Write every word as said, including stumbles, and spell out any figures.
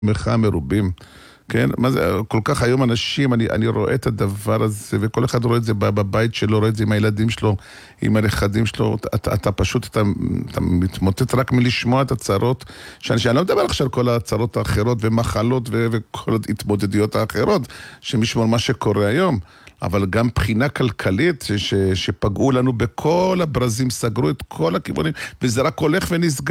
מחאה מרובים, כן? מה זה, כל כך היום אנשים, אני, אני רואה את הדבר הזה, וכל אחד רואה את זה בבית שלו, רואה את זה עם הילדים שלו, עם הנכדים שלו, אתה, אתה פשוט, אתה, אתה מתמוטט רק מלשמוע את הצרות, שאני, שאני לא מדבר עכשיו על כל הצרות האחרות, ומחלות, ו, וכל ההתמודדויות האחרות, שמשמור מה שקורה היום, אבל גם בחינה כלכלית, ש, ש, שפגעו לנו בכל הברזים, סגרו את כל הכיוונים, וזה רק הולך ונסגר.